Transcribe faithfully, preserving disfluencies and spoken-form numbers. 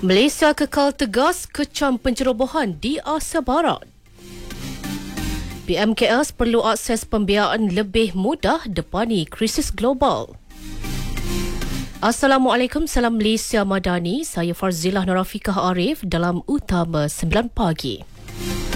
Malaysia kekal tegas kecam pencerobohan di Asia Barat. B M K S perlu akses pembiayaan lebih mudah depani krisis global. Assalamualaikum, salam Malaysia Madani. Saya Farzilah Nurafikah Arif dalam Utama sembilan pagi.